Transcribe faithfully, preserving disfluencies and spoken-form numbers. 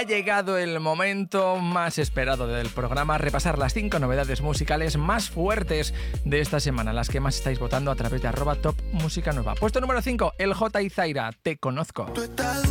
Ha llegado el momento más esperado del programa, repasar las cinco novedades musicales más fuertes de esta semana, las que más estáis votando a través de arroba top música nueva. Puesto número cinco, el J y Zaira, Te Conozco. Tú estás